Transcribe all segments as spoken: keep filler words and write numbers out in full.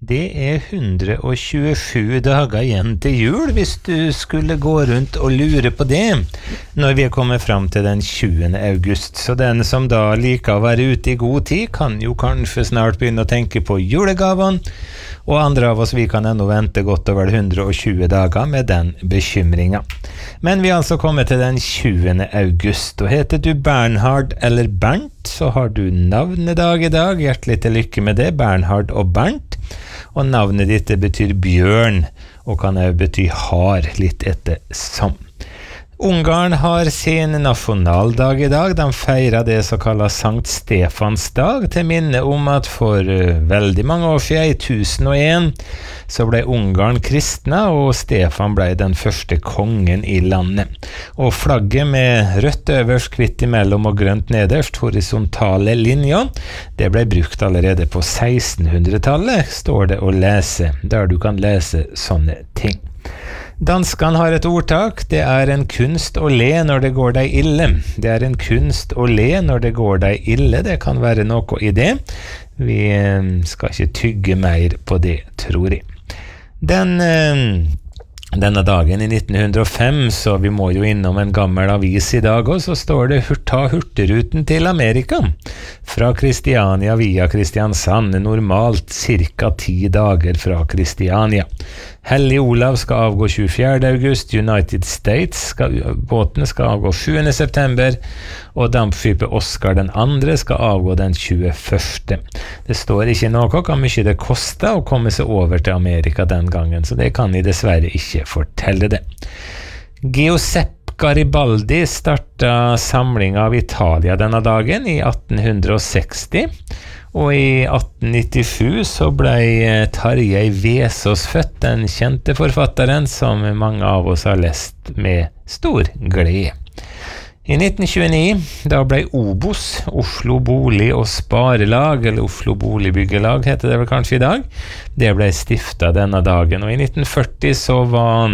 Det er hundre og tjuesju dager igjen til jul, hvis du skulle gå rundt og lure på det, når vi er kommet frem til den tjuende august. Så den som da liker å være ute i god tid, kan jo kanskje snart begynne å tenke på julegavene, og andre av oss, vi kan ennå vente godt over hundre og tjue dager med den bekymringen. Men vi er altså kommet til den tjuende august, og heter du Bernhard eller Bernt, så har du navnedag i dag. Hjertelig til lykke med det, Bernhard og Bernt. Og navnet ditt betyr bjørn, og kan også bety har, litt etter som. Ungarn har sin nasjonaldag i dag. De feirer det som kalles Sankt Stefans dag, til minne om at for uh, veldig mange år siden, i tusen og en, så ble Ungarn kristne, og Stefan ble den første kongen i landet. Og flagget med rødt øverst, hvitt imellom og grønt nederst, horisontale linjer, det ble brukt allerede på sekstenhundretallet, står det å lese, der du kan lese sånne ting. Danskene har et ordtak, det er en kunst å le når det går deg ille. Det er en kunst å le når det går deg ille, det kan være noe i det. Vi skal ikke tygge mer på det, tror jeg. Den, denne dagen i nitten hundre og fem, så vi må jo innom en gammel avis i dag, og så står det ta hurtigruten til Amerika. Fra Kristiania via Kristiansand, normalt cirka ti dager fra Kristiania. Hellig Olav skal avgå tjuefjerde august, United States, skal, båten skal avgå sjuende september, og dampskipet Oscar den andre skal avgå den tjueførste. Det står ikke noe hvor mye det koster å komme seg over til Amerika den gangen, så det kan jeg dessverre ikke fortelle det. Giuseppe Garibaldi startet samling av Italia denne dagen i atten seksti, og i atten nittisju så ble Tarjei Vesaas født, den kjente forfatteren som mange av oss har lest med stor glede. I nitten tjueni, da ble Obos, Oslo Bolig- og Sparelag, eller Oslo Boligbyggelag heter det vel kanskje i dag, det ble stiftet denne dagen, og i nitten førti så var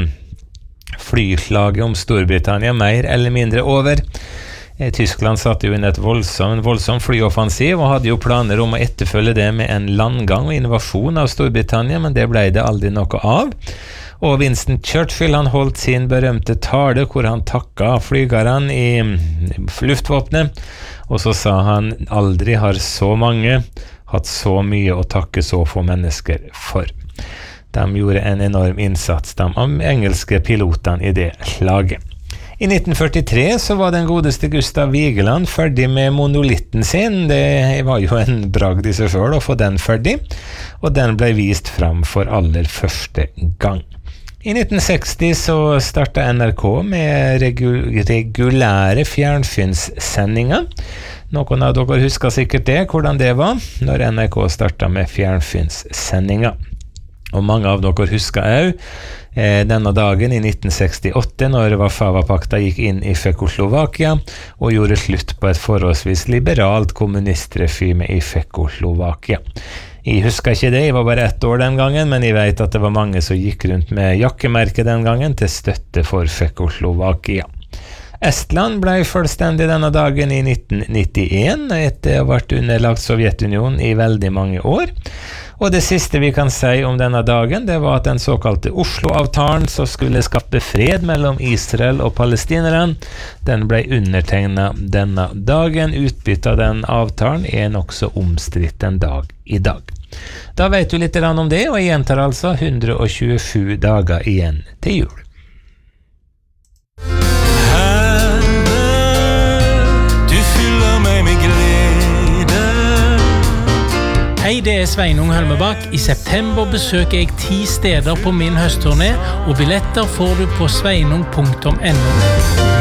flyslaget om Storbritannia mer eller mindre over. Tyskland satte jo inn et voldsom, voldsom flyoffensiv og hadde jo planer om å etterfølge det med en landgang og invasjon av Storbritannia, men det ble det aldri noe av. Og Winston Churchill han holdt sin berømte tale hvor han takket flygerne i luftvåpenet, og så sa han aldri har så mange hatt så mye å takke så få mennesker for. De gjorde en enorm innsats, de engelske pilotene i det slaget. I nitten førtitre så var den godeste Gustav Vigeland ferdig med monolitten sin. Det var jo en bragd i seg selv å få den ferdig, og den ble vist fram for aller første gang. I nitten seksti så startet N R K med regu- regulære fjernsynssendinger. Noen av dere husker sikkert det, hvordan det var når N R K startet med fjernsynssendinger. Og mange av dere husker også eh, denne dagen i nitten sekstiåtte, når Warszawa-pakta gikk inn i Tsjekkoslovakia og gjorde slutt på et forholdsvis liberalt kommunistregime i Tsjekkoslovakia. Jeg husker ikke det, jeg var bare ett år den gangen, men jeg vet at det var mange som gikk rundt med jakkemerke den gangen til støtte for Tsjekkoslovakia. Estland ble fullstendig denne dagen i nitten nittien, etter å ha vært underlagt Sovjetunionen i veldig mange år. Og det siste vi kan si om denne dagen, det var at den såkalte Oslo-avtalen som skulle skape fred mellom Israel og palestinerne, den ble undertegnet denne dagen. Utbyttet av den avtalen er nok så omstridt en dag i dag. Da vet du litt om det, og jeg gjentar altså hundre og tjuesju dager igjen til jul. Hei, det er Sveinung Hølmebakk. I september besøker jeg ti steder på min høstturné, og billetter får du på sveinung punktum no.